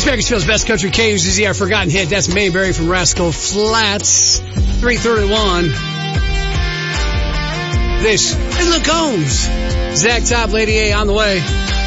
This Bakersfield's best country KUZZ, our forgotten hit. That's Mayberry from Rascal Flats. 331. This is Luke Combs. Zach Top, Lady A on the way.